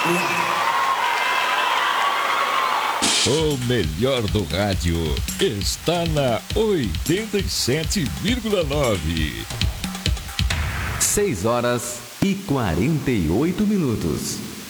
O melhor do rádio está na 87,9. 6 horas e 48 minutos.